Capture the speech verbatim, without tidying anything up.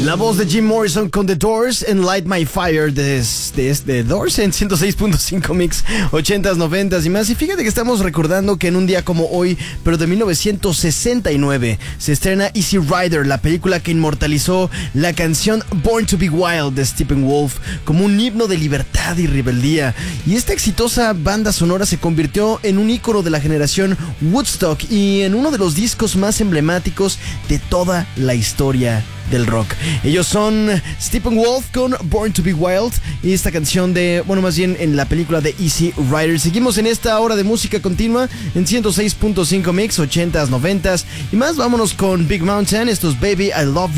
La voz de Jim Morrison con The Doors en Light My Fire de, de, de Doors en ciento seis punto cinco Mix, ochentas, noventas y más. Y fíjate que estamos recordando que en un día como hoy, pero de mil novecientos sesenta y nueve, se estrena Easy Rider, la película que inmortalizó la canción Born to Be Wild de Steppenwolf como un himno de libertad y rebeldía. Y esta exitosa banda sonora se convirtió en un ícono de la generación Woodstock y en uno de los discos más emblemáticos de toda la historia del rock. Ellos son Steppenwolf con Born to Be Wild y esta canción de, bueno, más bien en la película de Easy Rider. Seguimos en esta hora de música continua en ciento seis punto cinco Mix, ochentas, noventas y más. Vámonos con Big Mountain, estos Baby I Love You.